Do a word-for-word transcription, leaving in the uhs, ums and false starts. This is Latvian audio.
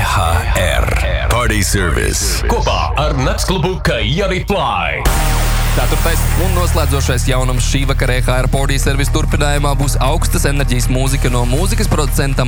H R Party Service kopā ar Naktsklubu Kajari Fly. Ceturtais un noslēdzošais jaunums šī vakara E H R Party Service turpinājumā būs augstas enerģijas mūzika no mūzikas producenta